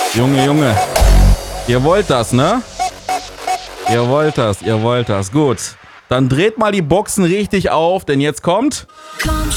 Junge, Junge. Ihr wollt das, ne? Ihr wollt das. Gut. Dann dreht mal die Boxen richtig auf, denn jetzt kommt... Komm